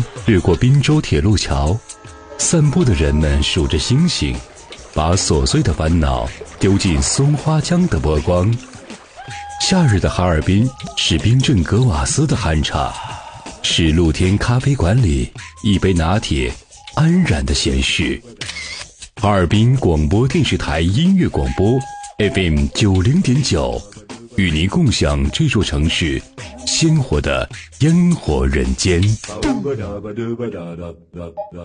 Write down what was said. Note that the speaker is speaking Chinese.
光掠过滨州铁路桥，散步的人们数着星星，把琐碎的烦恼丢进松花江的波光。夏日的哈尔滨是冰镇格瓦斯的酣茶，是露天咖啡馆里一杯拿铁安然的闲适。哈尔滨广播电视台音乐广播 FM 90.9，与您共享这座城市鲜活的烟火人间。